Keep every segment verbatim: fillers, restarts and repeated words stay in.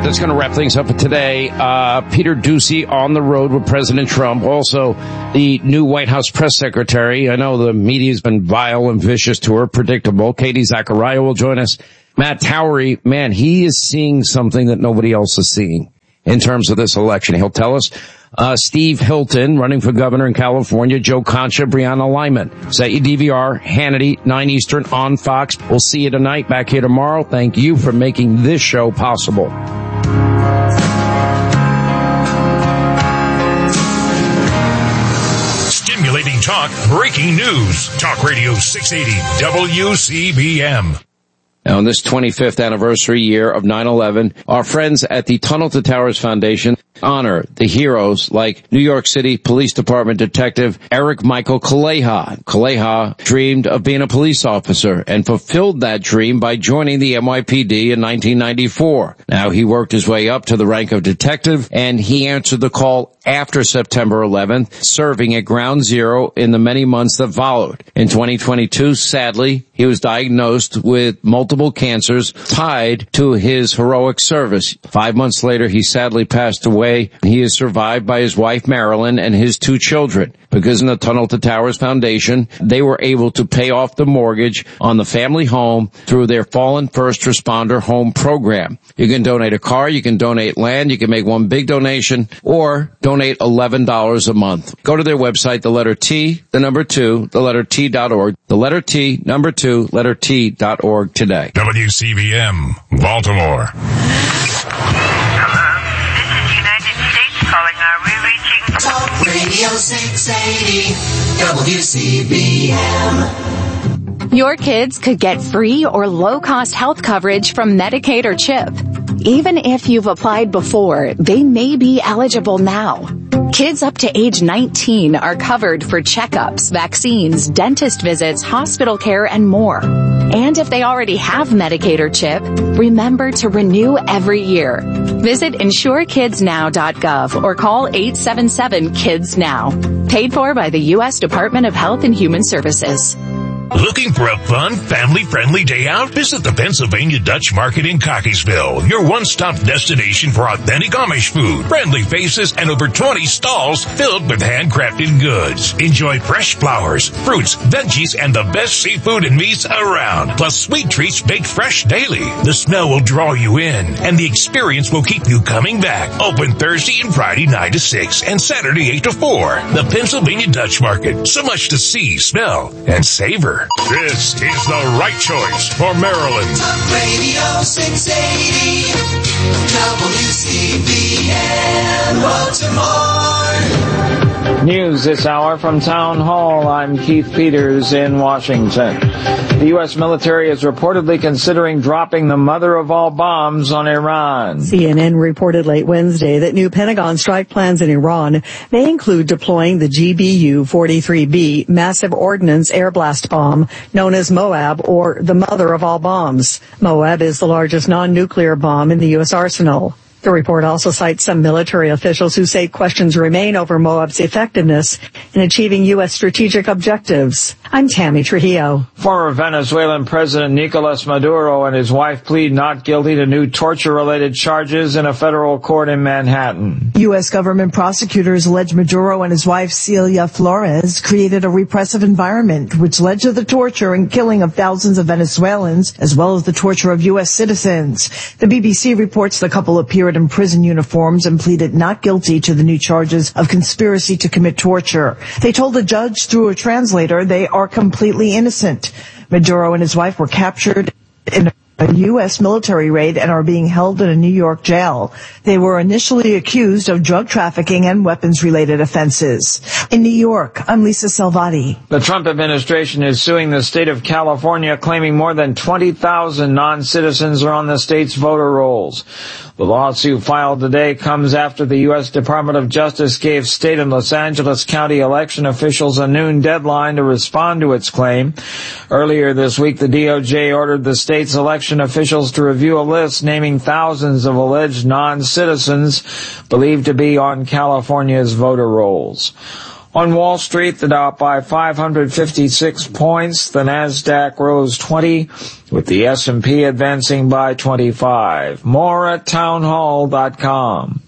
that's going to wrap things up for today. Uh, Peter Doocy on the road with President Trump. Also, the new White House press secretary. I know the media's been vile and vicious to her, predictable. Katie Zachariah will join us. Matt Towery, man, he is seeing something that nobody else is seeing in terms of this election. He'll tell us. Uh, Steve Hilton, running for governor in California. Joe Concha, Brianna Lyman. Set your D V R, Hannity, nine Eastern on Fox. We'll see you tonight, back here tomorrow. Thank you for making this show possible. Stimulating talk, breaking news. Talk Radio six eighty W C B M. Now, on this twenty-fifth anniversary year of nine eleven, our friends at the Tunnel to Towers Foundation honor the heroes like New York City Police Department Detective Eric Michael Kaleha. Kaleha dreamed of being a police officer and fulfilled that dream by joining the N Y P D in nineteen ninety-four. Now, he worked his way up to the rank of detective, and he answered the call after September eleventh, serving at Ground Zero in the many months that followed. In twenty twenty-two, sadly, he was diagnosed with multiple cancers tied to his heroic service. Five months later, he sadly passed away. He is survived by his wife, Marilyn, and his two children. Because in the Tunnel to Towers Foundation, they were able to pay off the mortgage on the family home through their Fallen First Responder Home Program. You can donate a car, you can donate land, you can make one big donation, or donate eleven dollars a month. Go to their website, the letter T, the number two, the letter T dot org, the letter T, number two, letter T dot org today. W C B M, Baltimore. Talk Radio six eighty W C B M. Your kids could get free or low-cost health coverage from Medicaid or CHIP. Even if you've applied before, they may be eligible now. Kids up to age nineteen are covered for checkups, vaccines, dentist visits, hospital care, and more. And if they already have Medicaid or CHIP, remember to renew every year. Visit insure kids now dot gov or call eight seven seven kids now. Paid for by the U S Department of Health and Human Services. Looking for a fun, family-friendly day out? Visit the Pennsylvania Dutch Market in Cockeysville, your one-stop destination for authentic Amish food, friendly faces, and over twenty stalls filled with handcrafted goods. Enjoy fresh flowers, fruits, veggies, and the best seafood and meats around, plus sweet treats baked fresh daily. The smell will draw you in, and the experience will keep you coming back. Open Thursday and Friday nine to six, and Saturday eight to four. The Pennsylvania Dutch Market. So much to see, smell, and savor. This is the right choice for Maryland. Talk Radio six eighty W C B M Baltimore. News this hour from Town Hall. I'm Keith Peters in Washington. The U S military is reportedly considering dropping the mother of all bombs on Iran. C N N reported late Wednesday that new Pentagon strike plans in Iran may include deploying the G B U forty-three B massive ordnance air blast bomb known as Moab, or the mother of all bombs. Moab is the largest non-nuclear bomb in the U S arsenal. The report also cites some military officials who say questions remain over Moab's effectiveness in achieving U S strategic objectives. I'm Tammy Trujillo. Former Venezuelan President Nicolas Maduro and his wife plead not guilty to new torture-related charges in a federal court in Manhattan. U S government prosecutors allege Maduro and his wife Celia Flores created a repressive environment which led to the torture and killing of thousands of Venezuelans, as well as the torture of U S citizens. The B B C reports the couple appeared in prison uniforms and pleaded not guilty to the new charges of conspiracy to commit torture. They told the judge through a translator they are completely innocent. Maduro and his wife were captured in a U S military raid and are being held in a New York jail. They were initially accused of drug trafficking and weapons-related offenses. In New York, I'm Lisa Salvati. The Trump administration is suing the state of California, claiming more than twenty thousand non-citizens are on the state's voter rolls. The lawsuit filed today comes after the U S Department of Justice gave state and Los Angeles County election officials a noon deadline to respond to its claim. Earlier this week, the D O J ordered the state's election officials to review a list naming thousands of alleged non-citizens believed to be on California's voter rolls. On Wall Street, the Dow up by five hundred fifty-six points. The Nasdaq rose twenty, with the S and P advancing by twenty-five. More at townhall dot com.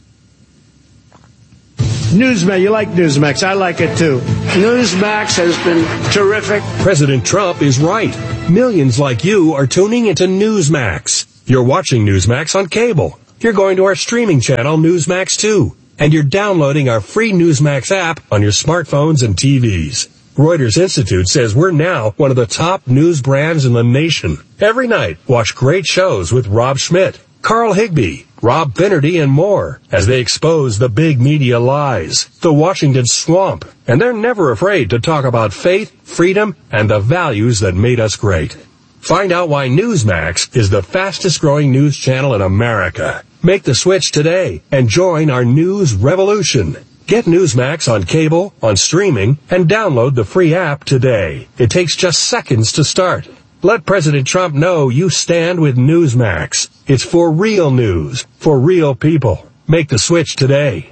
Newsmax, you like Newsmax. I like it too. Newsmax has been terrific. President Trump is right. Millions like you are tuning into Newsmax. You're watching Newsmax on cable. You're going to our streaming channel, Newsmax two. And you're downloading our free Newsmax app on your smartphones and T Vs. Reuters Institute says we're now one of the top news brands in the nation. Every night, watch great shows with Rob Schmidt, Carl Higbie, Rob Finnerty, and more as they expose the big media lies, the Washington swamp. And they're never afraid to talk about faith, freedom, and the values that made us great. Find out why Newsmax is the fastest growing news channel in America. Make the switch today and join our news revolution. Get Newsmax on cable, on streaming, and download the free app today. It takes just seconds to start. Let President Trump know you stand with Newsmax. It's for real news, for real people. Make the switch today.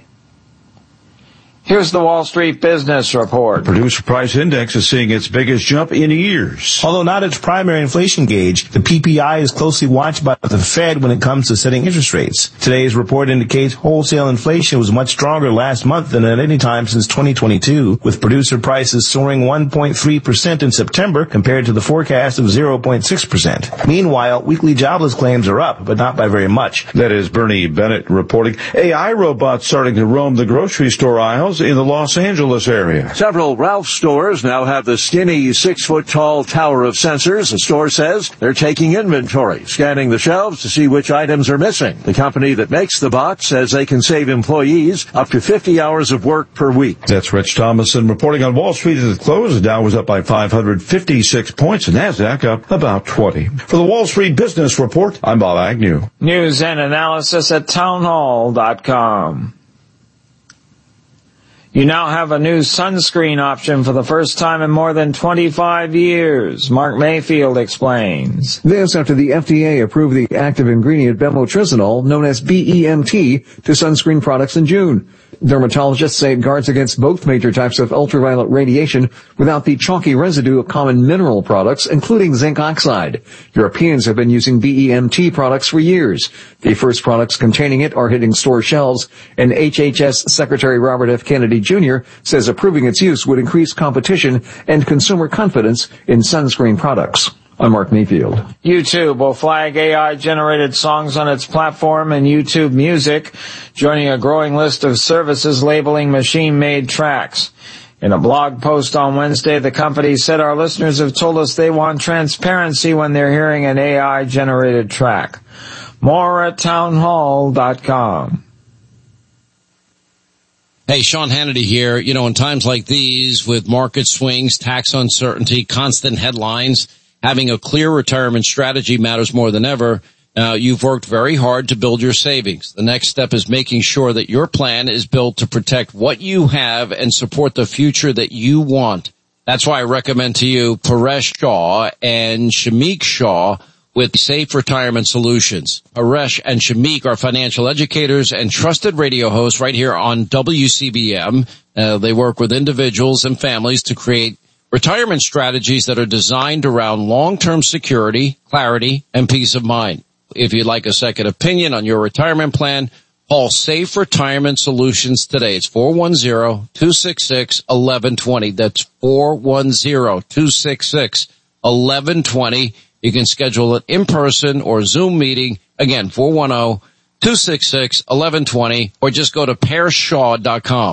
Here's the Wall Street Business Report. Producer Price Index is seeing its biggest jump in years. Although not its primary inflation gauge, the P P I is closely watched by the Fed when it comes to setting interest rates. Today's report indicates wholesale inflation was much stronger last month than at any time since twenty twenty-two, with producer prices soaring one point three percent in September compared to the forecast of zero point six percent. Meanwhile, weekly jobless claims are up, but not by very much. That is Bernie Bennett reporting. A I robots starting to roam the grocery store aisles in the Los Angeles area. Several Ralph stores now have the skinny six-foot-tall tower of sensors. The store says they're taking inventory, scanning the shelves to see which items are missing. The company that makes the bots says they can save employees up to fifty hours of work per week. That's Rich Thomason reporting on Wall Street at the close. The Dow was up by five hundred fifty-six points. The Nasdaq up about twenty. For the Wall Street Business Report, I'm Bob Agnew. News and analysis at townhall dot com. You now have a new sunscreen option for the first time in more than twenty-five years. Mark Mayfield explains. This after the F D A approved the active ingredient bemotrizinol, known as B E M T, to sunscreen products in June. Dermatologists say it guards against both major types of ultraviolet radiation without the chalky residue of common mineral products, including zinc oxide. Europeans have been using B E M T products for years. The first products containing it are hitting store shelves, and H H S Secretary Robert F. Kennedy Junior says approving its use would increase competition and consumer confidence in sunscreen products. I'm Mark Mayfield. YouTube will flag A I-generated songs on its platform and YouTube Music, joining a growing list of services labeling machine-made tracks. In a blog post on Wednesday, the company said, "Our listeners have told us they want transparency when they're hearing an A I-generated track." More at townhall dot com. Hey, Sean Hannity here. You know, in times like these, with market swings, tax uncertainty, constant headlines, having a clear retirement strategy matters more than ever. Now, you've worked very hard to build your savings. The next step is making sure that your plan is built to protect what you have and support the future that you want. That's why I recommend to you Paresh Shah and Shamik Shah with Safe Retirement Solutions. Paresh and Shamik are financial educators and trusted radio hosts right here on W C B M. Uh, they work with individuals and families to create retirement strategies that are designed around long-term security, clarity, and peace of mind. If you'd like a second opinion on your retirement plan, call Safe Retirement Solutions today. It's four one zero, two six six, one one two zero. That's four one zero, two six six, one one two zero. You can schedule an in-person or Zoom meeting. Again, four one zero, two six six, one one two zero, or just go to paresh shaw dot com.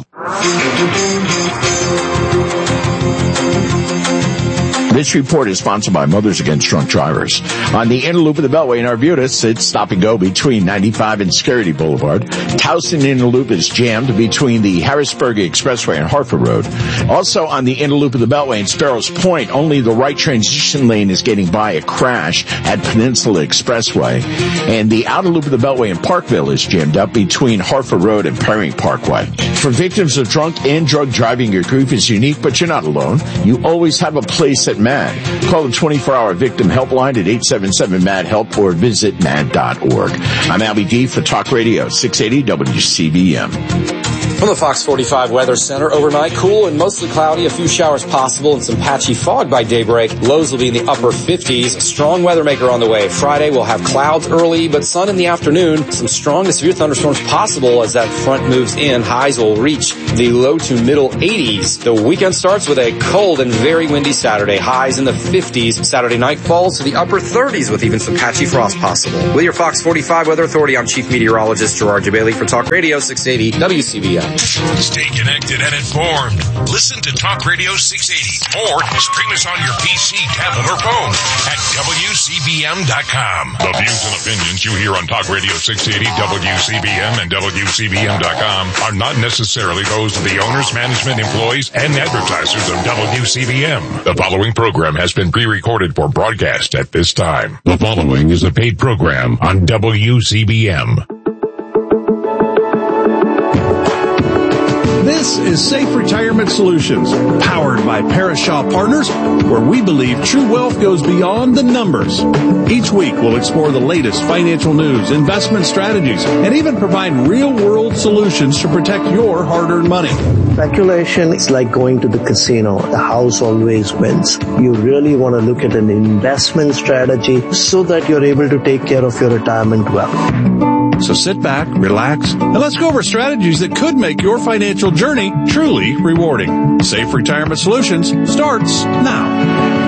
This report is sponsored by Mothers Against Drunk Drivers. On the inner loop of the Beltway in Arbutus, it's stop and go between ninety-five and Scarcity Boulevard. Towson inner loop is jammed between the Harrisburg Expressway and Hartford Road. Also on the inner loop of the Beltway in Sparrows Point, only the right transition lane is getting by a crash at Peninsula Expressway. And the outer loop of the Beltway in Parkville is jammed up between Hartford Road and Perry Parkway. For victims of drunk and drug driving, your grief is unique, but you're not alone. You always have a place at MAD. Call the twenty-four hour victim helpline at eight seven seven M A D help or visit M A D dot org. I'm Albie D for Talk Radio six eighty W C B M. From the Fox forty-five Weather Center, overnight cool and mostly cloudy, a few showers possible and some patchy fog by daybreak. Lows will be in the upper fifties. A strong weather maker on the way. Friday we'll have clouds early, but sun in the afternoon. Some strong to severe thunderstorms possible as that front moves in. Highs will reach the low to middle eighties. The weekend starts with a cold and very windy Saturday. Highs in the fifties. Saturday night falls to the upper thirties with even some patchy frost possible. With your Fox forty-five Weather Authority, I'm Chief Meteorologist Gerard Jabali for Talk Radio six eighty W C B M. Stay connected and informed. Listen to Talk Radio six eighty or stream us on your P C, tablet, or phone at W C B M dot com. The views and opinions you hear on Talk Radio six eighty, W C B M, and W C B M dot com are not necessarily those of the owners, management, employees, and advertisers of W C B M. The following program has been pre-recorded for broadcast at this time. The following is a paid program on W C B M. This is Safe Retirement Solutions, powered by Parashaw Partners, where we believe true wealth goes beyond the numbers. Each week, we'll explore the latest financial news, investment strategies, and even provide real-world solutions to protect your hard-earned money. Speculation is like going to the casino. The house always wins. You really want to look at an investment strategy so that you're able to take care of your retirement well. So sit back, relax, and let's go over strategies that could make your financial journey truly rewarding. Safe Retirement Solutions starts now.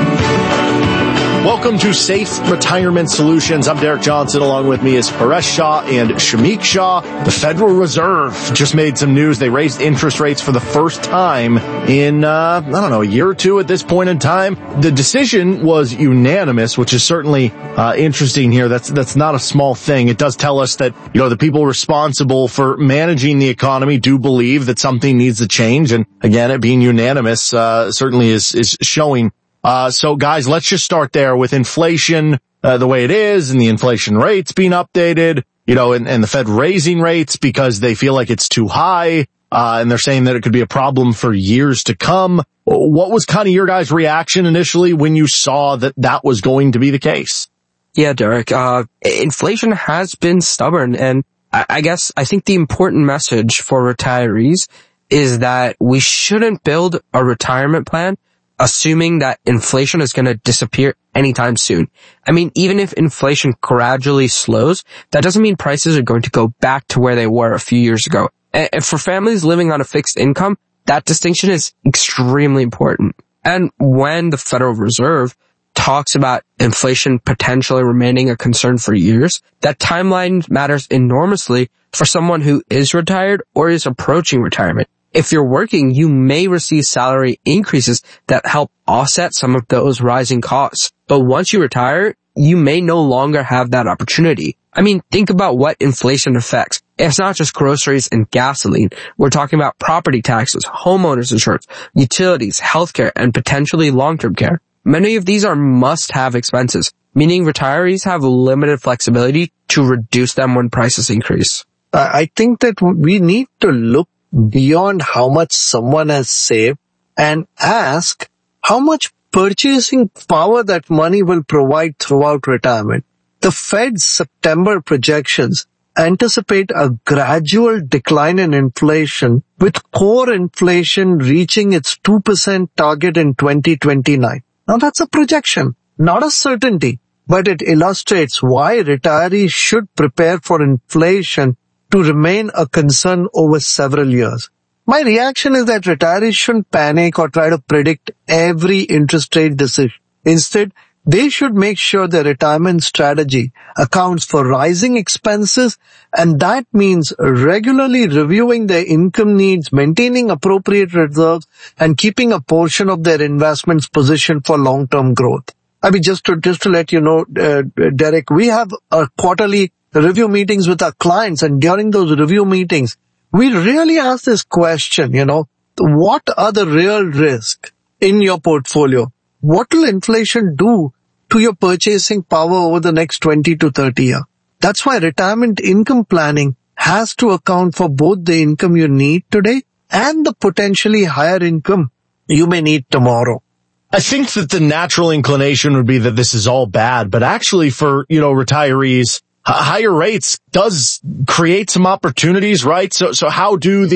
Welcome to Safe Retirement Solutions. I'm Derek Johnson. Along with me is Paresh Shah and Shamik Shah. The Federal Reserve just made some news. They raised interest rates for the first time in, uh, I don't know, a year or two at this point in time. The decision was unanimous, which is certainly uh, interesting here. That's that's not a small thing. It does tell us that, you know, the people responsible for managing the economy do believe that something needs to change. And again, it being unanimous uh, certainly is is showing. Uh, so guys, let's just start there with inflation, uh, the way it is and the inflation rates being updated, you know, and, and the Fed raising rates because they feel like it's too high. Uh, and they're saying that it could be a problem for years to come. What was kind of your guys' reaction initially when you saw that that was going to be the case? Yeah, Derek, uh, inflation has been stubborn. And I, I guess I think the important message for retirees is that we shouldn't build a retirement plan assuming that inflation is going to disappear anytime soon. I mean, even if inflation gradually slows, that doesn't mean prices are going to go back to where they were a few years ago. And for families living on a fixed income, that distinction is extremely important. And when the Federal Reserve talks about inflation potentially remaining a concern for years, that timeline matters enormously for someone who is retired or is approaching retirement. If you're working, you may receive salary increases that help offset some of those rising costs. But once you retire, you may no longer have that opportunity. I mean, think about what inflation affects. It's not just groceries and gasoline. We're talking about property taxes, homeowners insurance, utilities, healthcare, and potentially long-term care. Many of these are must-have expenses, meaning retirees have limited flexibility to reduce them when prices increase. I think that we need to look beyond how much someone has saved and ask how much purchasing power that money will provide throughout retirement. The Fed's September projections anticipate a gradual decline in inflation, with core inflation reaching its two percent target in twenty twenty-nine. Now that's a projection, not a certainty, but it illustrates why retirees should prepare for inflation to remain a concern over several years. My reaction is that retirees shouldn't panic or try to predict every interest rate decision. Instead, they should make sure their retirement strategy accounts for rising expenses, and that means regularly reviewing their income needs, maintaining appropriate reserves, and keeping a portion of their investments positioned for long-term growth. I mean, just to, just to let you know, uh, Derek, we have a quarterly review meetings with our clients, and during those review meetings, we really ask this question, you know, what are the real risks in your portfolio? What will inflation do to your purchasing power over the next twenty to thirty years? That's why retirement income planning has to account for both the income you need today and the potentially higher income you may need tomorrow. I think that the natural inclination would be that this is all bad, but actually for, you know, retirees, higher rates does create some opportunities, right? So, so how do the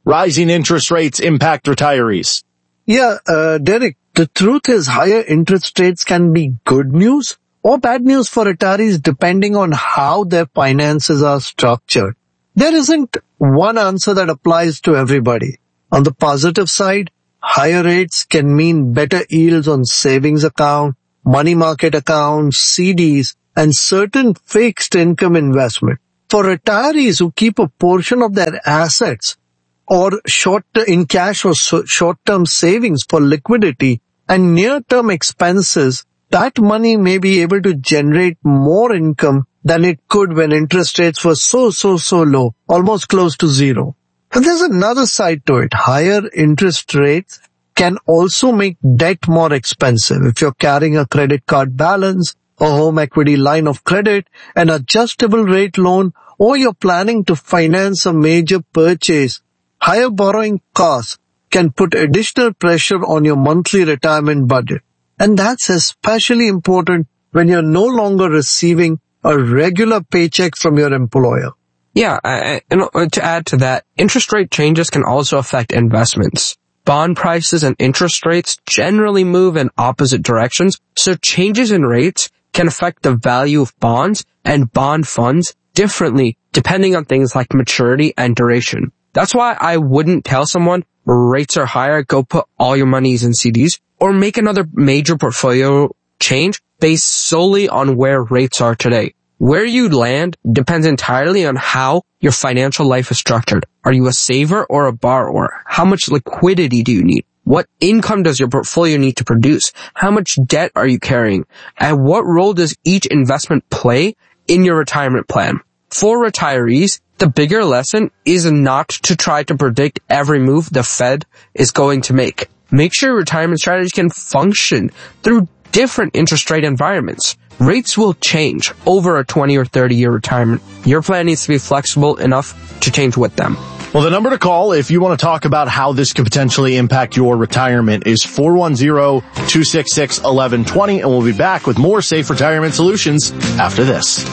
rising interest rates impact retirees? Yeah, uh, Derek, the truth is higher interest rates can be good news or bad news for retirees depending on how their finances are structured. There isn't one answer that applies to everybody. On the positive side, higher rates can mean better yields on savings account, money market accounts, C Ds, and certain fixed income investment. For retirees who keep a portion of their assets or short in cash or short-term savings for liquidity and near-term expenses, that money may be able to generate more income than it could when interest rates were so, so, so low, almost close to zero. But there's another side to it. Higher interest rates can also make debt more expensive. If you're carrying a credit card balance, a home equity line of credit, an adjustable rate loan, or you're planning to finance a major purchase, higher borrowing costs can put additional pressure on your monthly retirement budget. And that's especially important when you're no longer receiving a regular paycheck from your employer. Yeah, I, and to add to that, interest rate changes can also affect investments. Bond prices and interest rates generally move in opposite directions, so changes in rates can affect the value of bonds and bond funds differently depending on things like maturity and duration. That's why I wouldn't tell someone rates are higher, go put all your monies in C Ds, or make another major portfolio change based solely on where rates are today. Where you land depends entirely on how your financial life is structured. Are you a saver or a borrower? How much liquidity do you need? What income does your portfolio need to produce? How much debt are you carrying? And what role does each investment play in your retirement plan? For retirees, the bigger lesson is not to try to predict every move the Fed is going to make. Make sure your retirement strategy can function through different interest rate environments. Rates will change over a twenty or thirty year retirement. Your plan needs to be flexible enough to change with them. Well, the number to call if you want to talk about how this could potentially impact your retirement is four one zero, two six six, one one two zero, and we'll be back with more Safe Retirement Solutions after this.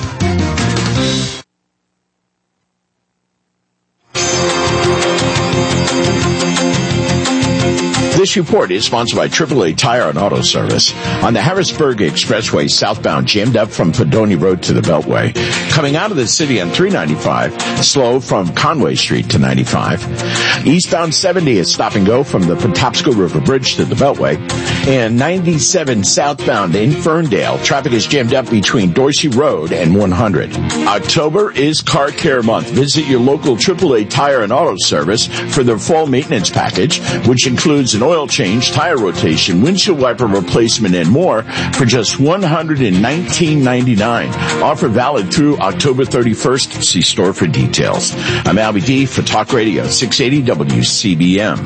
This report is sponsored by triple A Tire and Auto Service. On the Harrisburg Expressway southbound, jammed up from Fedoni Road to the Beltway. Coming out of the city on three ninety-five, slow from Conway Street to ninety-five. Eastbound seventy is stop and go from the Patapsco River Bridge to the Beltway. And ninety-seven southbound in Ferndale, traffic is jammed up between Dorsey Road and one hundred. October is Car Care Month. Visit your local triple A Tire and Auto Service for their fall maintenance package, which includes an oil change, tire rotation, windshield wiper replacement, and more for just one hundred nineteen ninety-nine. Offer valid through October thirty-first. See store for details. I'm Albie D for Talk Radio six eighty W C B M.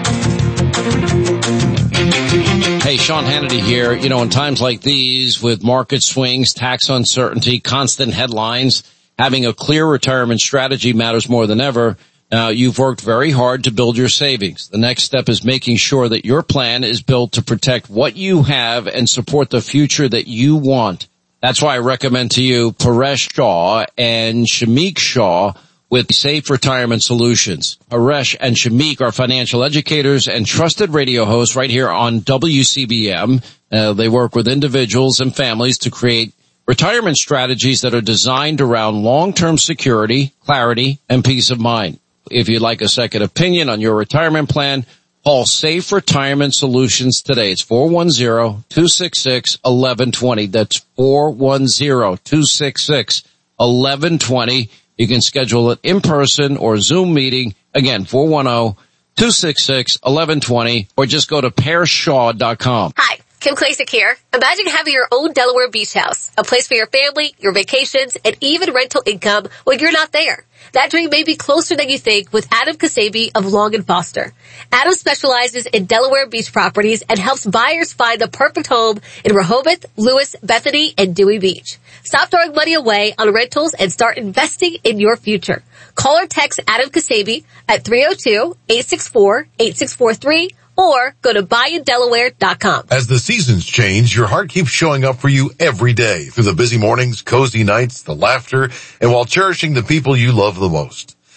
Hey, Sean Hannity here. You know, in times like these, with market swings, tax uncertainty, constant headlines, having a clear retirement strategy matters more than ever. Now, you've worked very hard to build your savings. The next step is making sure that your plan is built to protect what you have and support the future that you want. That's why I recommend to you Paresh Shah and Shamik Shah with Safe Retirement Solutions. Paresh and Shamik are financial educators and trusted radio hosts right here on W C B M. Uh, they work with individuals and families to create retirement strategies that are designed around long-term security, clarity, and peace of mind. If you'd like a second opinion on your retirement plan, call Safe Retirement Solutions today. It's four one zero, two six six, one one two zero. That's four one zero, two six six, one one two zero. You can schedule an in-person or Zoom meeting. Again, four one zero, two six six, one one two zero, or just go to paresh shaw dot com. Hi, Kim Klasick here. Imagine having your own Delaware beach house, a place for your family, your vacations, and even rental income when you're not there. That dream may be closer than you think with Adam Kasabi of Long and Foster. Adam specializes in Delaware beach properties and helps buyers find the perfect home in Rehoboth, Lewis, Bethany, and Dewey Beach. Stop throwing money away on rentals and start investing in your future. Call or text Adam Kasabi at three oh two, eight six four, eight six four three or go to buy in delaware dot com. As the seasons change, your heart keeps showing up for you every day through the busy mornings, cozy nights, the laughter, and while cherishing the people you love the most.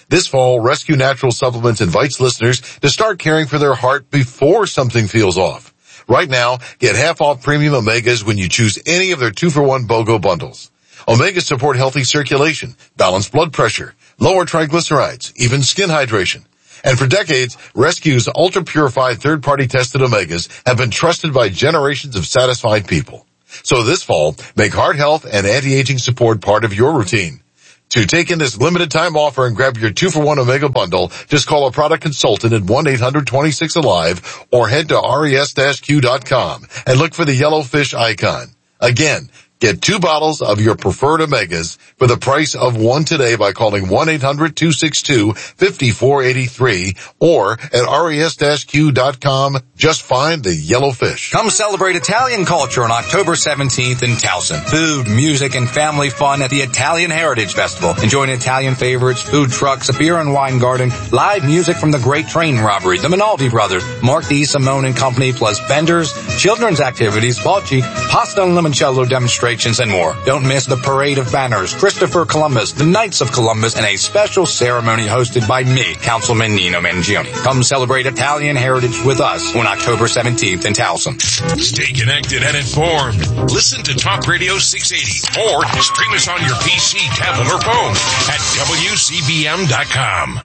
This fall, Rescue Natural Supplements invites listeners to start caring for their heart before something feels off. Right now, get half off premium omegas when you choose any of their two for one BOGO bundles. Omegas support healthy circulation, balance blood pressure, lower triglycerides, even skin hydration. And for decades, Rescue's ultra-purified third-party tested omegas have been trusted by generations of satisfied people. So this fall, make heart health and anti-aging support part of your routine. To take in this limited time offer and grab your two for one Omega bundle, just call a product consultant at one eight hundred twenty-six alive or head to res dash q dot com and look for the yellow fish icon. Again, get two bottles of your preferred Omegas for the price of one today by calling one eight hundred two six two five four eight three or at res dash q dot com. Just find the yellow fish. Come celebrate Italian culture on October seventeenth in Towson. Food, music, and family fun at the Italian Heritage Festival. Enjoying Italian favorites, food trucks, a beer and wine garden, live music from the Great Train Robbery, the Minaldi Brothers, Mark D. Simone and Company, plus vendors, children's activities, bocce, pasta and limoncello demonstrations, and more. Don't miss the Parade of Banners, Christopher Columbus, the Knights of Columbus, and a special ceremony hosted by me, Councilman Nino Mangione. Come celebrate Italian heritage with us on October seventeenth in Towson. Stay connected and informed. Listen to Talk Radio six eighty or stream us on your P C, tablet, or phone at W C B M dot com.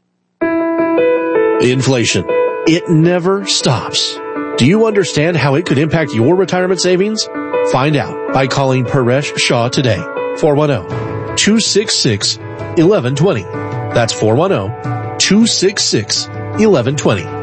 Inflation. It never stops. Do you understand how it could impact your retirement savings? Find out by calling Paresh Shah today. four one zero, two six six, one one two zero. That's four one zero, two six six, one one two zero.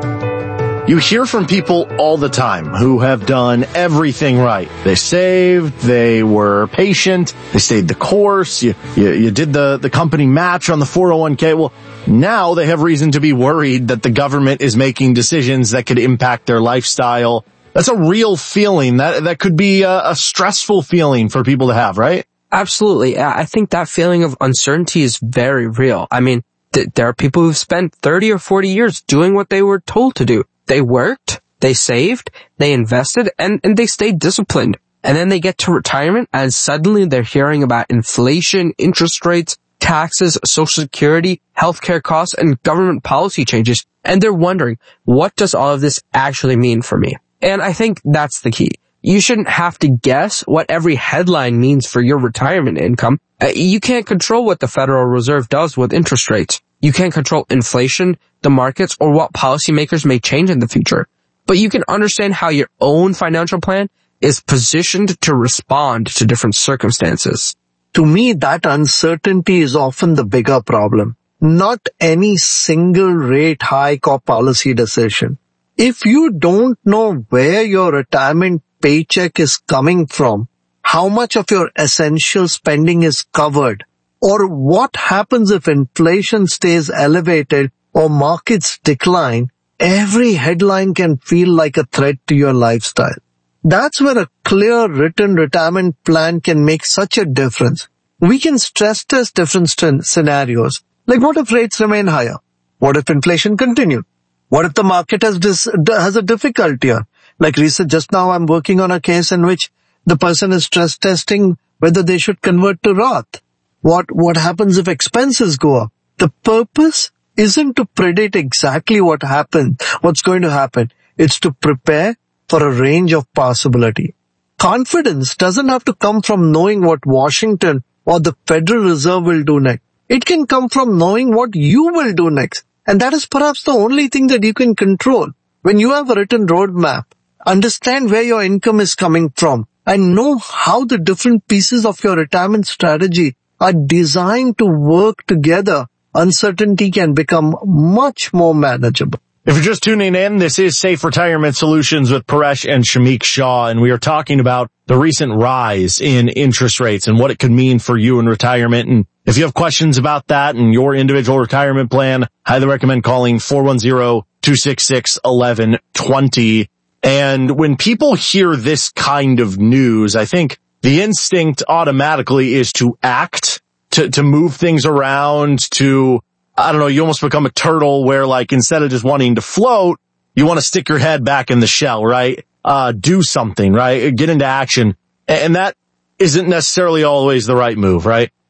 You hear from people all the time who have done everything right. They saved, they were patient, they stayed the course, you, you, you did the, the company match on the four oh one k. Well, now they have reason to be worried that the government is making decisions that could impact their lifestyle. That's a real feeling. That, that could be a, a stressful feeling for people to have, right? Absolutely. I think that feeling of uncertainty is very real. I mean, th- there are people who've spent thirty or forty years doing what they were told to do. They worked, they saved, they invested, and, and they stayed disciplined. And then they get to retirement and suddenly they're hearing about inflation, interest rates, taxes, social security, healthcare costs, and government policy changes. And they're wondering, what does all of this actually mean for me? And I think that's the key. You shouldn't have to guess what every headline means for your retirement income. Uh, you can't control what the Federal Reserve does with interest rates. You can't control inflation, the markets, or what policymakers may change in the future. But you can understand how your own financial plan is positioned to respond to different circumstances. To me, that uncertainty is often the bigger problem, not any single rate hike or policy decision. If you don't know where your retirement paycheck is coming from, how much of your essential spending is covered, or what happens if inflation stays elevated or markets decline, every headline can feel like a threat to your lifestyle. That's where a clear written retirement plan can make such a difference. We can stress test different st- scenarios. Like, what if rates remain higher? What if inflation continues? What if the market has dis- has a difficult year? Like recent, just now I'm working on a case in which the person is stress testing whether they should convert to Roth. What, what happens if expenses go up? The purpose isn't to predict exactly what happened, what's going to happen. It's to prepare for a range of possibility. Confidence doesn't have to come from knowing what Washington or the Federal Reserve will do next. It can come from knowing what you will do next. And that is perhaps the only thing that you can control. When you have a written roadmap, understand where your income is coming from and know how the different pieces of your retirement strategy are designed to work together, uncertainty can become much more manageable. If you're just tuning in, this is Safe Retirement Solutions with Paresh and Shamik Shah, and we are talking about the recent rise in interest rates and what it could mean for you in retirement. And if you have questions about that and your individual retirement plan, I highly recommend calling four one zero, two six six, one one two zero. And when people hear this kind of news, I think the instinct automatically is to act, to, to move things around, to, I don't know, you almost become a turtle where, like, instead of just wanting to float, you want to stick your head back in the shell, right? Uh, do something, right? Get into action. And that isn't necessarily always the right move, right?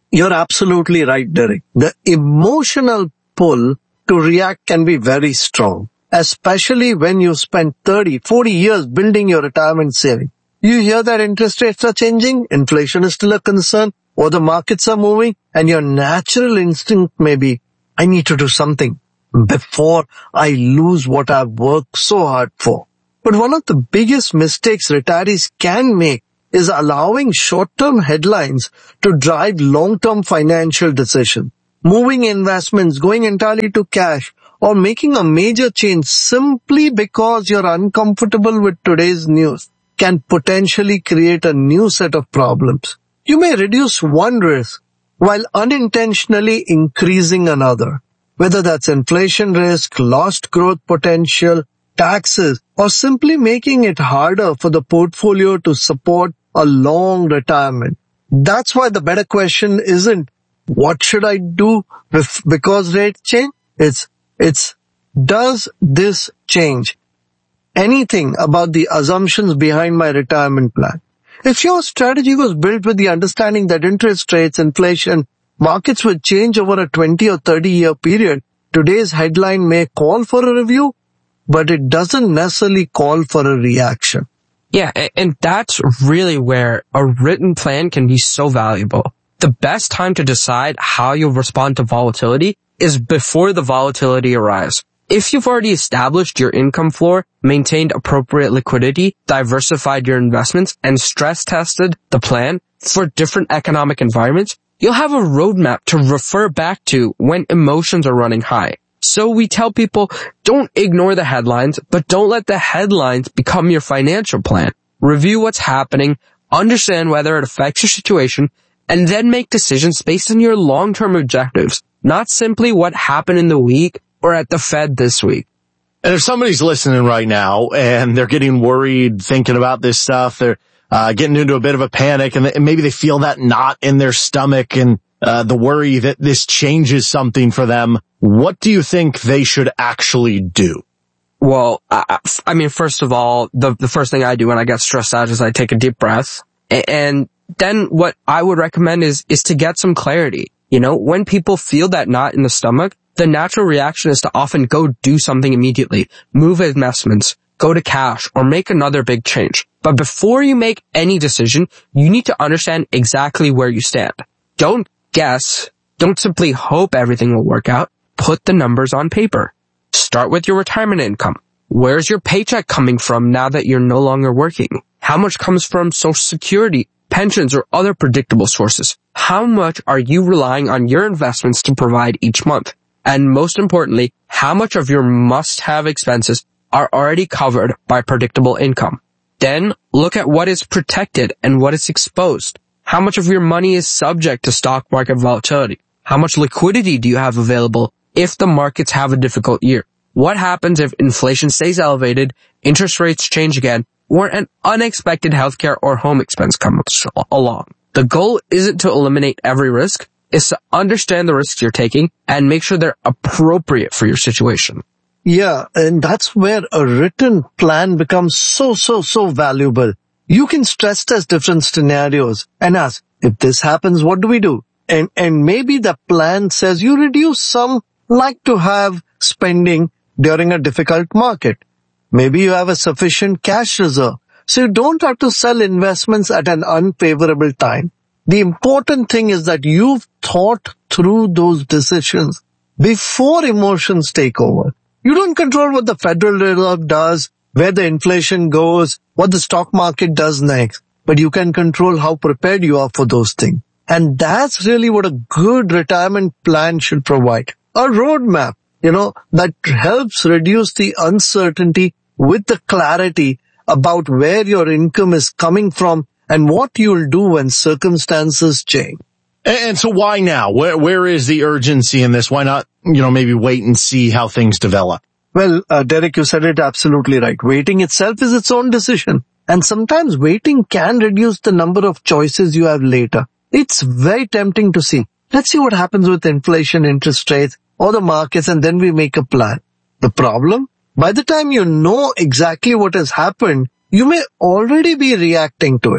You're absolutely right, Derek. The emotional pull to react can be very strong, especially when you spend thirty, forty years building your retirement saving. You hear that interest rates are changing, inflation is still a concern, or the markets are moving, and your natural instinct may be, I need to do something before I lose what I've worked so hard for. But one of the biggest mistakes retirees can make is allowing short-term headlines to drive long-term financial decisions. Moving investments, going entirely to cash, or making a major change simply because you're uncomfortable with today's news can potentially create a new set of problems. You may reduce one risk while unintentionally increasing another, whether that's inflation risk, lost growth potential, taxes, or simply making it harder for the portfolio to support a long retirement. That's why the better question isn't, what should I do with, because rates change? It's, it's, does this change anything about the assumptions behind my retirement plan? If your strategy was built with the understanding that interest rates, inflation, markets will change over a twenty or thirty year period, today's headline may call for a review, but it doesn't necessarily call for a reaction. Yeah, and that's really where a written plan can be so valuable. The best time to decide how you'll respond to volatility is before the volatility arrives. If you've already established your income floor, maintained appropriate liquidity, diversified your investments, and stress tested the plan for different economic environments, you'll have a roadmap to refer back to when emotions are running high. So we tell people, don't ignore the headlines, but don't let the headlines become your financial plan. Review what's happening, understand whether it affects your situation, and then make decisions based on your long-term objectives, not simply what happened in the week or at the Fed this week. And if somebody's listening right now and they're getting worried, thinking about this stuff, they're uh, getting into a bit of a panic, and, and maybe they feel that knot in their stomach and uh, the worry that this changes something for them, what do you think they should actually do? Well, I, I mean, first of all, the, the first thing I do when I get stressed out is I take a deep breath. And then what I would recommend is, is to get some clarity. You know, when people feel that knot in the stomach, the natural reaction is to often go do something immediately, move investments, go to cash, or make another big change. But before you make any decision, you need to understand exactly where you stand. Don't guess. Don't simply hope everything will work out. Put the numbers on paper. Start with your retirement income. Where's your paycheck coming from now that you're no longer working? How much comes from Social Security, pensions, or other predictable sources? How much are you relying on your investments to provide each month? And most importantly, how much of your must-have expenses are already covered by predictable income? Then look at what is protected and what is exposed. How much of your money is subject to stock market volatility? How much liquidity do you have available if the markets have a difficult year? What happens if inflation stays elevated, interest rates change again, or an unexpected healthcare or home expense comes along? The goal isn't to eliminate every risk, it's to understand the risks you're taking and make sure they're appropriate for your situation. Yeah, and that's where a written plan becomes so, so, so valuable. You can stress test different scenarios and ask, if this happens, what do we do? And, and maybe the plan says you reduce some like to have spending during a difficult market. Maybe you have a sufficient cash reserve, so you don't have to sell investments at an unfavorable time. The important thing is that you've thought through those decisions before emotions take over. You don't control what the Federal Reserve does, where the inflation goes, what the stock market does next, but you can control how prepared you are for those things. And that's really what a good retirement plan should provide. A roadmap, you know, that helps reduce the uncertainty with the clarity about where your income is coming from and what you'll do when circumstances change. And, and so why now? Where, where is the urgency in this? Why not, you know, maybe wait and see how things develop? Well, uh, Derek, you said it absolutely right. Waiting itself is its own decision. And sometimes waiting can reduce the number of choices you have later. It's very tempting to see, let's see what happens with inflation, interest rates, or the markets, and then we make a plan. The problem? By the time you know exactly what has happened, you may already be reacting to it.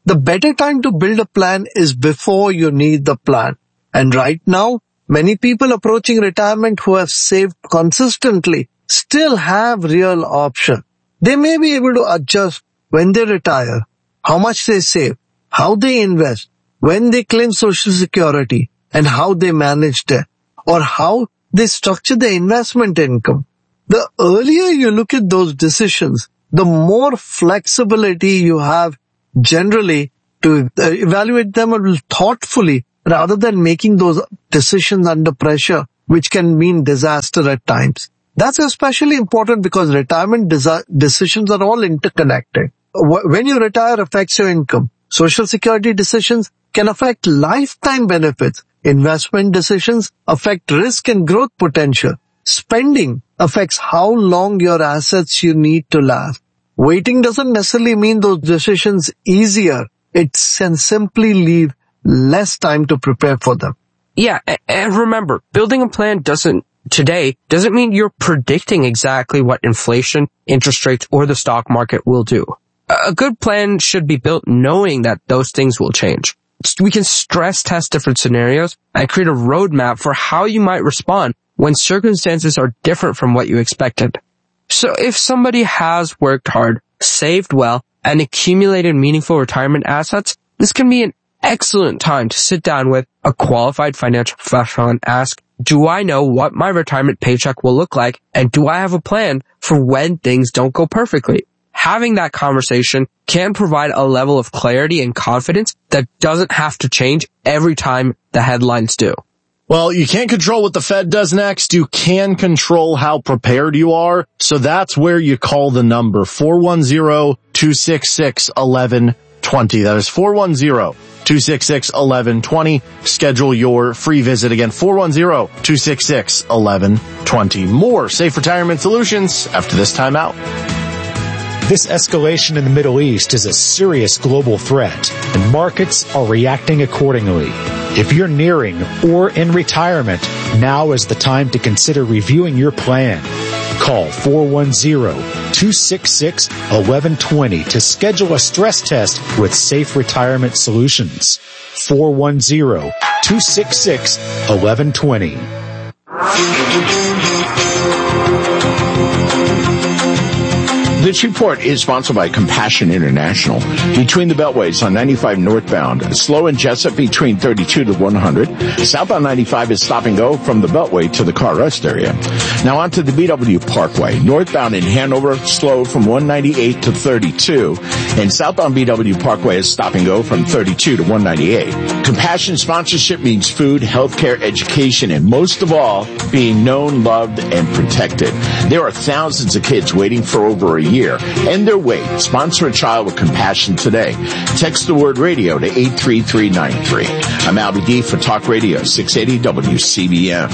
The better time to build a plan is before you need the plan. And right now, many people approaching retirement who have saved consistently still have real option. They may be able to adjust when they retire, how much they save, how they invest, when they claim Social Security, and how they manage debt, or how they structure their investment income. The earlier you look at those decisions, the more flexibility you have generally to evaluate them thoughtfully rather than making those decisions under pressure, which can mean disaster at times. That's especially important because retirement desi- decisions are all interconnected. When you retire affects your income. Social Security decisions can affect lifetime benefits. Investment decisions affect risk and growth potential. Spending affects how long your assets you need to last. Waiting doesn't necessarily mean those decisions easier. It can simply leave less time to prepare for them. Yeah, and remember, building a plan doesn't today doesn't mean you're predicting exactly what inflation, interest rates, or the stock market will do. A good plan should be built knowing that those things will change. We can stress test different scenarios and create a roadmap for how you might respond when circumstances are different from what you expected. So if somebody has worked hard, saved well, and accumulated meaningful retirement assets, this can be an excellent time to sit down with a qualified financial professional and ask, do I know what my retirement paycheck will look like, and do I have a plan for when things don't go perfectly? Having that conversation can provide a level of clarity and confidence that doesn't have to change every time the headlines do. Well, you can't control what the Fed does next. You can control how prepared you are. So that's where you call the number four one zero, two six six, one one two zero. That is four one zero, two six six, one one two zero. Schedule your free visit. Again, four one zero, two six six, one one two zero. More Safe Retirement Solutions after this time out. This escalation in the Middle East is a serious global threat, and markets are reacting accordingly. If you're nearing or in retirement, now is the time to consider reviewing your plan. Call four one zero, two six six, one one two zero to schedule a stress test with Safe Retirement Solutions. four one zero, two six six, one one two zero. This report is sponsored by Compassion International. Between the Beltways on ninety-five northbound, slow and Jessup between thirty-two to one hundred. Southbound ninety-five is stop and go from the Beltway to the car rest area. Now on to the B W Parkway. Northbound in Hanover, slow from one ninety-eight to thirty-two. And southbound B W Parkway is stop and go from thirty-two to one ninety-eight. Compassion sponsorship means food, healthcare, education, and most of all, being known, loved, and protected. There are thousands of kids waiting for over a year. End their wait. Sponsor a child with compassion today. Text the word radio to eight three three nine three. I'm Albie D for Talk Radio six eighty W C B M.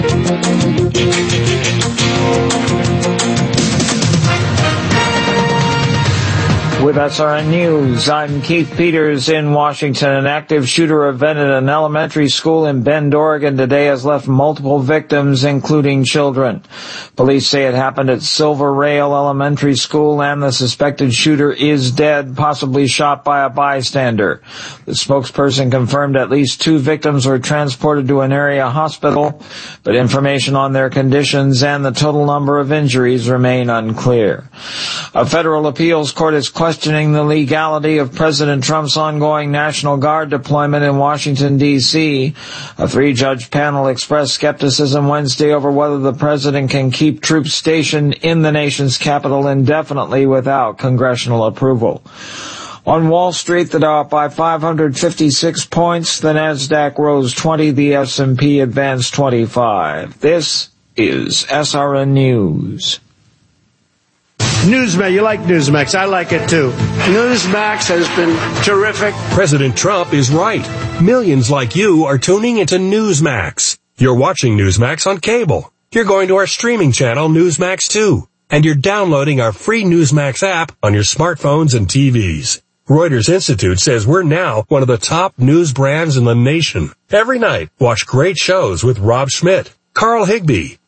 With S R N News, I'm Keith Peters in Washington. An active shooter event at an elementary school in Bend, Oregon today has left multiple victims, including children. Police say it happened at Silver Rail Elementary School, and the suspected shooter is dead, possibly shot by a bystander. The spokesperson confirmed at least two victims were transported to an area hospital, but information on their conditions and the total number of injuries remain unclear. A federal appeals court is questioning questioning the legality of President Trump's ongoing National Guard deployment in Washington, D C A three-judge panel expressed skepticism Wednesday over whether the president can keep troops stationed in the nation's capital indefinitely without congressional approval. On Wall Street, the Dow up by five hundred fifty-six points, the Nasdaq rose twenty, the S and P advanced twenty-five. This is S R N News. Newsmax, you like Newsmax. I like it too. Newsmax has been terrific. President Trump is right. Millions like you are tuning into Newsmax. You're watching Newsmax on cable. You're going to our streaming channel, Newsmax two. And you're downloading our free Newsmax app on your smartphones and T Vs. Reuters Institute says we're now one of the top news brands in the nation. Every night, watch great shows with Rob Schmidt, Carl Higbie,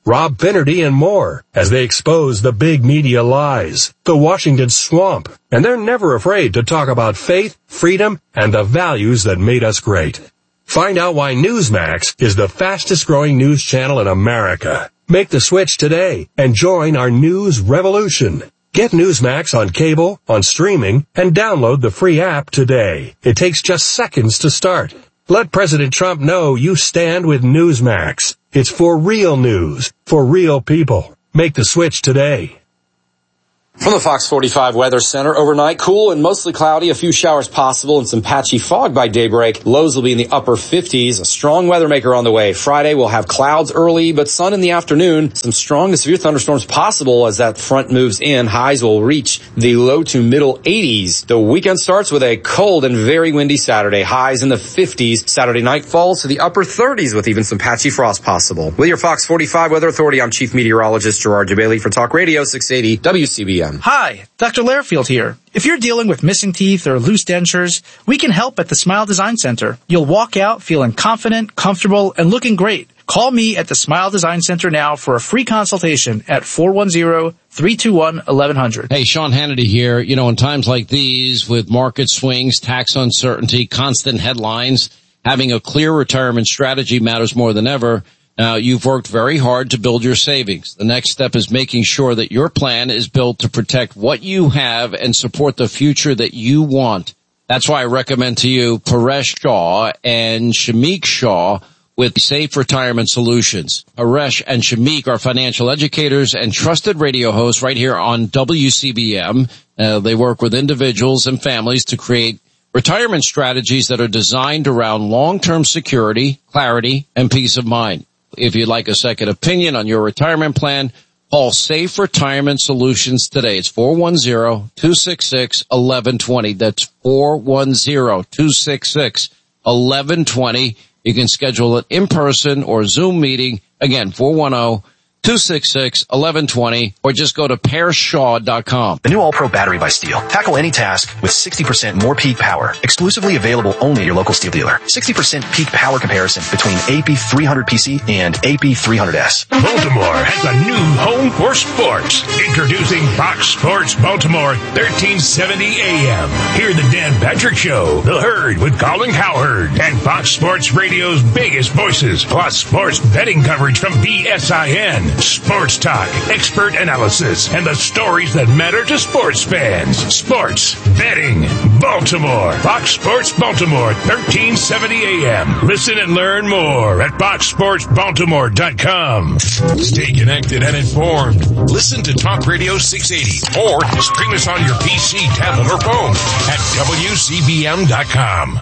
Rob Finnerty, and more as they expose the big media lies, the Washington swamp, and they're never afraid to talk about faith, freedom, and the values that made us great. Find out why Newsmax is the fastest growing news channel in America. Make the switch today and join our news revolution. Get Newsmax on cable, on streaming, and download the free app today. It takes just seconds to start. Let President Trump know you stand with Newsmax. It's for real news, for real people. Make the switch today. From the Fox forty-five Weather Center, overnight, cool and mostly cloudy, a few showers possible and some patchy fog by daybreak. Lows will be in the upper fifties. A strong weather maker on the way. Friday will have clouds early, but sun in the afternoon. Some strong to severe thunderstorms possible as that front moves in. Highs will reach the low to middle eighties. The weekend starts with a cold and very windy Saturday. Highs in the fifties. Saturday night falls to the upper thirties with even some patchy frost possible. With your Fox forty-five Weather Authority, I'm Chief Meteorologist Gerard DeBailey for Talk Radio six eighty W C B M. Hi, Doctor Lairfield here. If you're dealing with missing teeth or loose dentures, we can help at the Smile Design Center. You'll walk out feeling confident, comfortable, and looking great. Call me at the Smile Design Center now for a free consultation at four one zero, three two one, eleven hundred. Hey, Sean Hannity here. You know, in times like these, with market swings, tax uncertainty, constant headlines, having a clear retirement strategy matters more than ever. Now, you've worked very hard to build your savings. The next step is making sure that your plan is built to protect what you have and support the future that you want. That's why I recommend to you Paresh Shah and Shamik Shah with Safe Retirement Solutions. Paresh and Shamik are financial educators and trusted radio hosts right here on W C B M. Uh, they work with individuals and families to create retirement strategies that are designed around long-term security, clarity, and peace of mind. If you'd like a second opinion on your retirement plan, call Safe Retirement Solutions today. It's four one zero, two six six, one one two zero. That's four one zero, two six six, one one two zero. You can schedule an in-person or Zoom meeting. Again, four one zero, two six six, one one two zero, or just go to pear shaw dot com. The new All-Pro battery by Steel. Tackle any task with sixty percent more peak power. Exclusively available only at your local Steel dealer. sixty percent peak power comparison between A P three hundred P C and A P three hundred S. Baltimore has a new home for sports. Introducing Fox Sports Baltimore, thirteen seventy A M. Hear the Dan Patrick Show, The Herd with Colin Cowherd, and Fox Sports Radio's biggest voices, plus sports betting coverage from B S I N. Sports talk, expert analysis, and the stories that matter to sports fans. Sports, betting, Baltimore. Fox Sports Baltimore, thirteen seventy A M. Listen and learn more at fox sports baltimore dot com. Stay connected and informed. Listen to Talk Radio six eighty or stream us on your P C, tablet, or phone at W C B M dot com.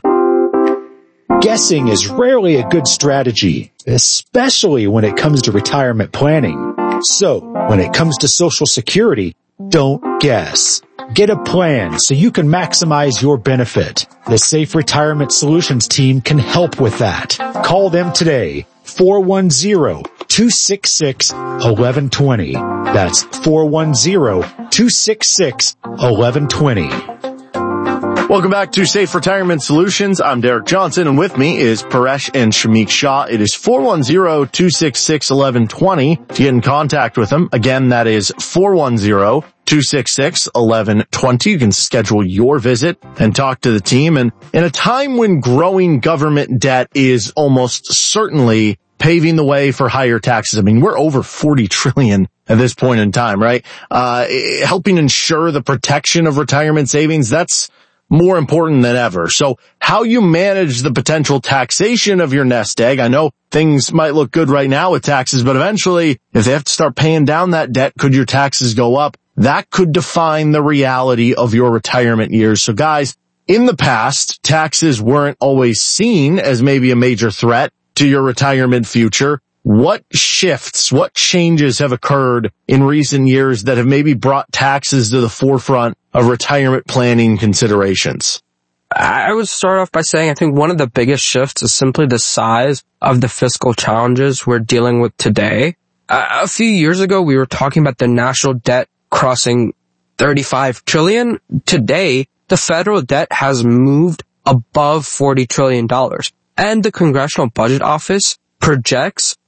Guessing is rarely a good strategy, especially when it comes to retirement planning. So, when it comes to Social Security, don't guess. Get a plan so you can maximize your benefit. The Safe Retirement Solutions team can help with that. Call them today, four one zero, two six six, one one two zero. That's four one zero, two six six, one one two zero. Welcome back to Safe Retirement Solutions. I'm Derek Johnson, and with me is Paresh and Shamik Shah. It is four one zero, two six six, one one two zero to get in contact with them. Again, that is four one zero, two six six, one one two zero. You can schedule your visit and talk to the team. And in a time when growing government debt is almost certainly paving the way for higher taxes, I mean, we're over forty trillion dollars at this point in time, right? Uh, helping ensure the protection of retirement savings, that's more important than ever. So how you manage the potential taxation of your nest egg. I know things might look good right now with taxes, but eventually if they have to start paying down that debt, could your taxes go up? That could define the reality of your retirement years. So guys, in the past, taxes weren't always seen as maybe a major threat to your retirement future. What shifts, what changes have occurred in recent years that have maybe brought taxes to the forefront of retirement planning considerations? I would start off by saying I think one of the biggest shifts is simply the size of the fiscal challenges we're dealing with today. Uh, a few years ago, we were talking about the national debt crossing thirty-five trillion dollars. Today, the federal debt has moved above forty trillion dollars. And the Congressional Budget Office projects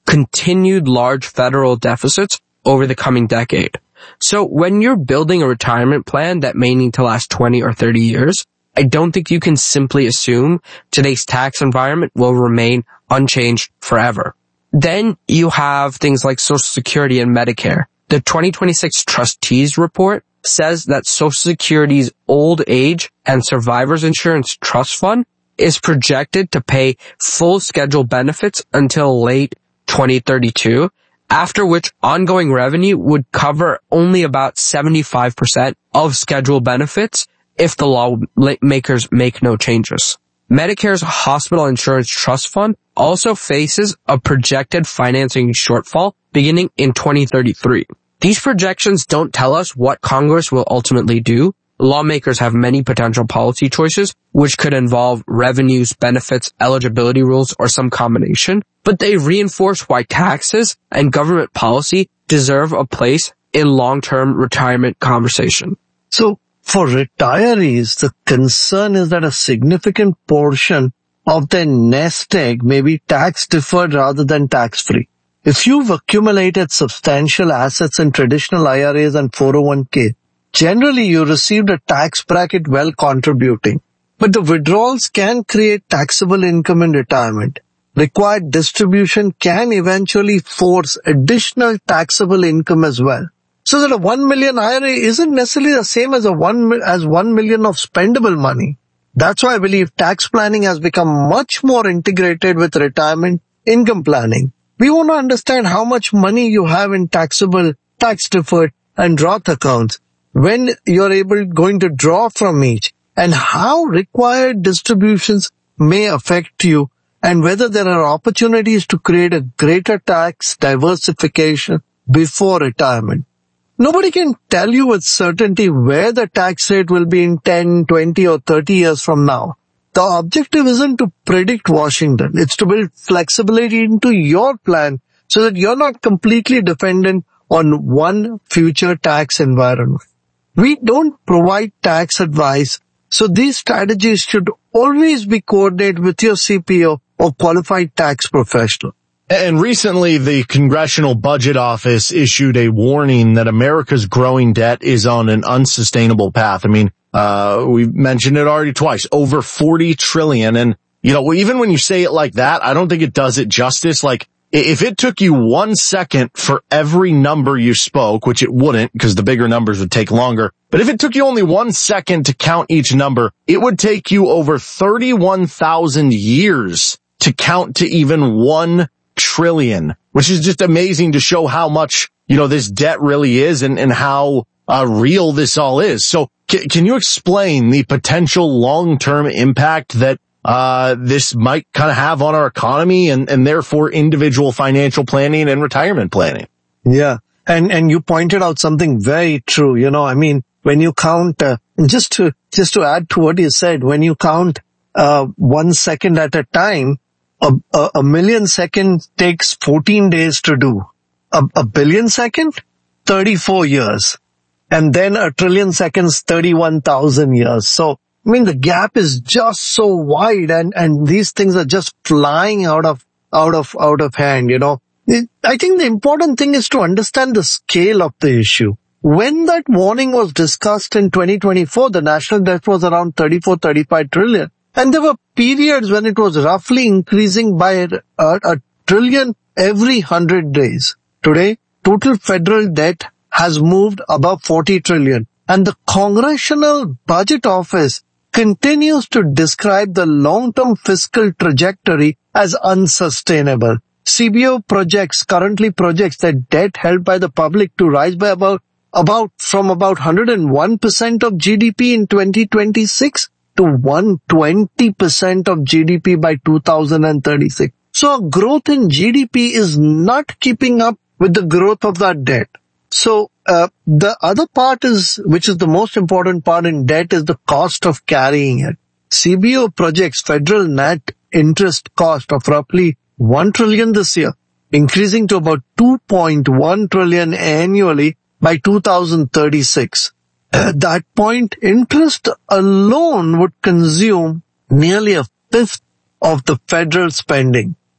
continued large federal deficits over the coming decade. So when you're building a retirement plan that may need to last twenty or thirty years, I don't think you can simply assume today's tax environment will remain unchanged forever. Then you have things like Social Security and Medicare. The twenty twenty-six Trustees Report says that Social Security's Old Age and Survivors Insurance Trust Fund is projected to pay full schedule benefits until late twenty thirty-two, after which ongoing revenue would cover only about seventy-five percent of schedule benefits if the lawmakers make no changes. Medicare's Hospital Insurance Trust Fund also faces a projected financing shortfall beginning in twenty thirty-three. These projections don't tell us what Congress will ultimately do. Lawmakers have many potential policy choices, which could involve revenues, benefits, eligibility rules, or some combination, but they reinforce why taxes and government policy deserve a place in long-term retirement conversation. So, for retirees, the concern is that a significant portion of their nest egg may be tax-deferred rather than tax-free. If you've accumulated substantial assets in traditional I R As and four oh one k, generally you received a tax bracket while contributing. But the withdrawals can create taxable income in retirement. Required distribution can eventually force additional taxable income as well. So that a one million I R A isn't necessarily the same as a one, as one million of spendable money. That's why I believe tax planning has become much more integrated with retirement income planning. We want to understand how much money you have in taxable, tax-deferred, and Roth accounts, when you're able going to draw from each, and how required distributions may affect you, and whether there are opportunities to create a greater tax diversification before retirement. Nobody can tell you with certainty where the tax rate will be in ten, twenty, or thirty years from now. The objective isn't to predict Washington. It's to build flexibility into your plan so that you're not completely dependent on one future tax environment. We don't provide tax advice, so these strategies should always be coordinated with your C P A or qualified tax professional. And recently, the Congressional Budget Office issued a warning that America's growing debt is on an unsustainable path. I mean, uh, we've mentioned it already twice, over forty trillion. And, you know, even when you say it like that, I don't think it does it justice. Like, if it took you one second for every number you spoke, which it wouldn't because the bigger numbers would take longer, but if it took you only one second to count each number, it would take you over thirty-one thousand years to count to even one trillion, which is just amazing to show how much, you know, this debt really is and, and how uh, real this all is. So c- can you explain the potential long-term impact that uh this might kind of have on our economy and, and therefore individual financial planning and retirement planning? Yeah. And, and you pointed out something very true. You know, I mean, when you count, uh, just to, just to add to what you said, when you count, uh, one second at a time, a, a, a million seconds takes fourteen days to do. A, a billion second, thirty-four years. And then a trillion seconds, thirty-one thousand years. So, I mean, the gap is just so wide and, and these things are just flying out of, out of, out of hand, you know. I think the important thing is to understand the scale of the issue. When that warning was discussed in twenty twenty-four, the national debt was around thirty-four, thirty-five trillion. And there were periods when it was roughly increasing by a, a, a trillion every hundred days. Today, total federal debt has moved above forty trillion. And the Congressional Budget Office continues to describe the long-term fiscal trajectory as unsustainable. C B O projects, currently projects that debt held by the public to rise by about, about, from about one hundred one percent of G D P in twenty twenty-six to one hundred twenty percent of G D P by two thousand thirty-six. So growth in G D P is not keeping up with the growth of that debt. So, uh, the other part is, which is the most important part in debt, is the cost of carrying it. C B O projects federal net interest cost of roughly one trillion this year, increasing to about two point one trillion annually by two thousand thirty-six. At that point, interest alone would consume nearly a fifth of the federal spending.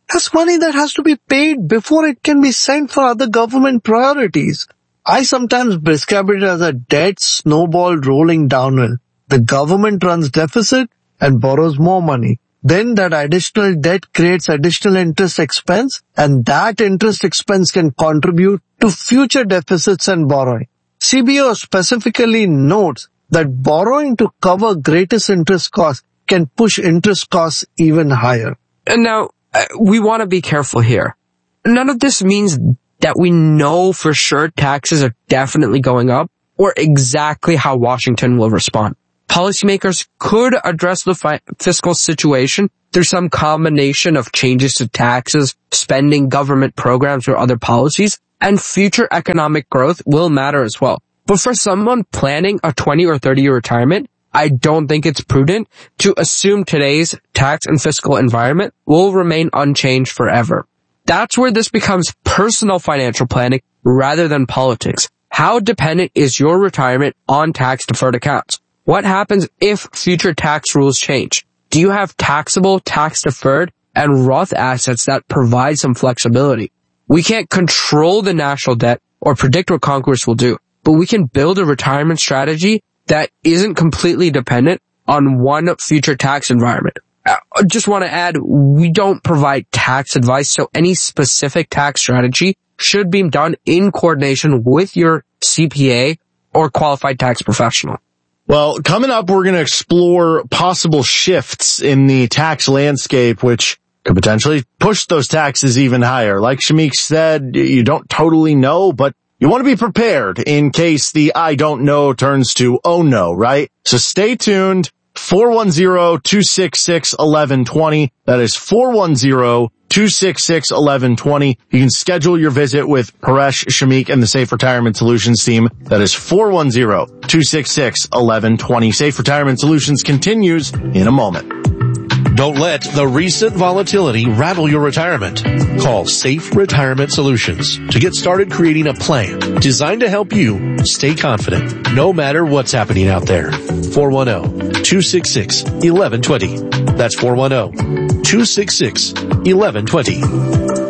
That's money that has to be paid before it can be sent for other government priorities. I sometimes describe it as a debt snowball rolling downhill. The government runs deficit and borrows more money. Then that additional debt creates additional interest expense, and that interest expense can contribute to future deficits and borrowing. C B O specifically notes that borrowing to cover greatest interest costs can push interest costs even higher. And now, uh, we want to be careful here. None of this means that we know for sure taxes are definitely going up or exactly how Washington will respond. Policymakers could address the fi- fiscal situation through some combination of changes to taxes, spending, government programs, or other policies, and future economic growth will matter as well. But for someone planning a twenty or thirty year retirement, I don't think it's prudent to assume today's tax and fiscal environment will remain unchanged forever. That's where this becomes personal financial planning rather than politics. How dependent is your retirement on tax-deferred accounts? What happens if future tax rules change? Do you have taxable, tax-deferred, and Roth assets that provide some flexibility? We can't control the national debt or predict what Congress will do, but we can build a retirement strategy that isn't completely dependent on one future tax environment. I just want to add, we don't provide tax advice, so any specific tax strategy should be done in coordination with your C P A or qualified tax professional. Well, coming up, we're going to explore possible shifts in the tax landscape, which could potentially push those taxes even higher. Like Shamik said, you don't totally know, but you want to be prepared in case the I don't know turns to oh no, right? So stay tuned. four one zero, two six six, one one two zero. That is four one zero, two six six, one one two zero. You can schedule your visit with Paresh, Shamik, and the Safe Retirement Solutions team. That is four one zero, two six six, one one two zero. Safe Retirement Solutions continues in a moment. Don't let the recent volatility rattle your retirement. Call Safe Retirement Solutions to get started creating a plan designed to help you stay confident no matter what's happening out there. four one zero, two six six, one one two zero. That's four one zero, two six six, one one two zero.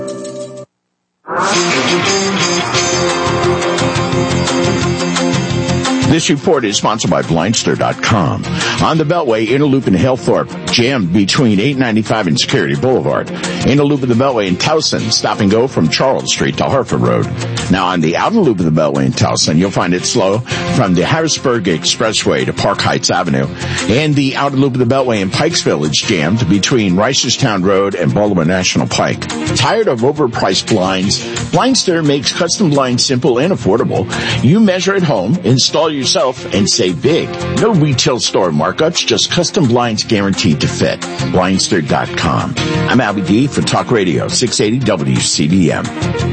This report is sponsored by Blindster dot com. On the Beltway, Inner Loop in Hillthorpe, jammed between eight ninety-five and Security Boulevard. Inner Loop of the Beltway in Towson, stop and go from Charles Street to Harford Road. Now on the Outer Loop of the Beltway in Towson, you'll find it slow from the Harrisburg Expressway to Park Heights Avenue. And the Outer Loop of the Beltway in Pikes Village, jammed between Reisterstown Road and Baltimore National Pike. Tired of overpriced blinds? Blindster makes custom blinds simple and affordable. You measure at home, install your yourself and save big. No retail store markups, just custom blinds guaranteed to fit. Blindster dot com. I'm Albie D for Talk Radio six eighty W C B M.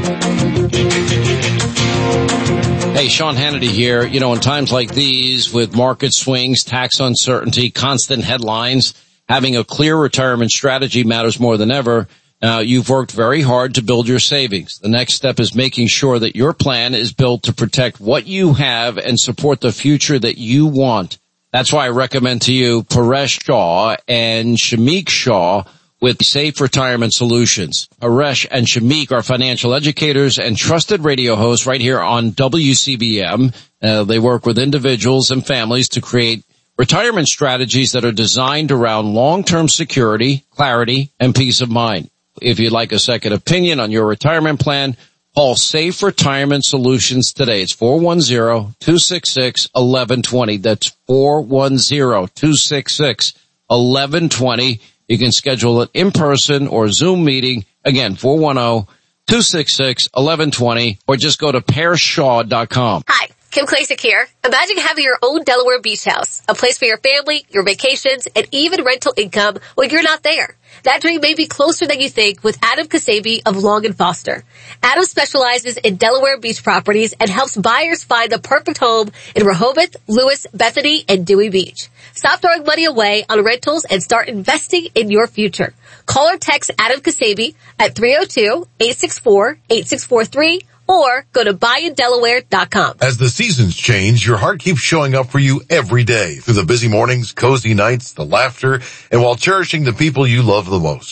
Hey, Sean Hannity here. You know, in times like these, with market swings, tax uncertainty, constant headlines, having a clear retirement strategy matters more than ever. Now, you've worked very hard to build your savings. The next step is making sure that your plan is built to protect what you have and support the future that you want. That's why I recommend to you Paresh Shah and Shamik Shah with Safe Retirement Solutions. Paresh and Shamik are financial educators and trusted radio hosts right here on W C B M. Uh, they work with individuals and families to create retirement strategies that are designed around long-term security, clarity, and peace of mind. If you'd like a second opinion on your retirement plan, call Safe Retirement Solutions today. It's four one zero, two six six, one one two zero. That's four one zero, two six six, one one two zero. You can schedule an in-person or Zoom meeting. Again, four one zero, two six six, one one two zero, or just go to Paresh Shah dot com. Hi. Kim Klasick here. Imagine having your own Delaware beach house, a place for your family, your vacations, and even rental income when you're not there. That dream may be closer than you think with Adam Kasabi of Long and Foster. Adam specializes in Delaware beach properties and helps buyers find the perfect home in Rehoboth, Lewis, Bethany, and Dewey Beach. Stop throwing money away on rentals and start investing in your future. Call or text Adam Kasabi at three oh two, eight six four, eight six four three or go to buy in Delaware dot com. As the seasons change, your heart keeps showing up for you every day through the busy mornings, cozy nights, the laughter, and while cherishing the people you love the most.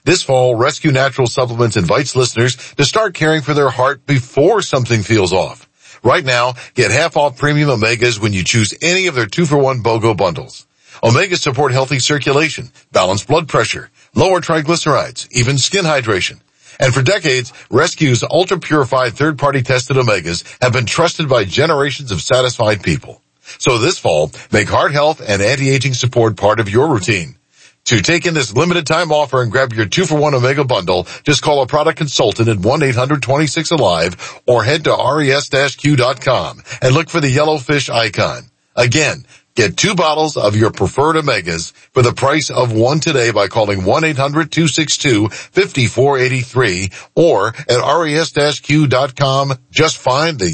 This fall, Rescue Natural Supplements invites listeners to start caring for their heart before something feels off. Right now, get half off premium omegas when you choose any of their two for one BOGO bundles. Omegas support healthy circulation, balance blood pressure, lower triglycerides, even skin hydration. And for decades, Rescue's ultra-purified third-party tested omegas have been trusted by generations of satisfied people. So this fall, make heart health and anti-aging support part of your routine. To take in this limited time offer and grab your two for one Omega bundle, just call a product consultant at one eight hundred twenty-six alive or head to res dash q dot com and look for the yellow fish icon. Again, get two bottles of your preferred Omegas for the price of one today by calling one eight hundred two six two five four eight three or at res dash q dot com. Just find the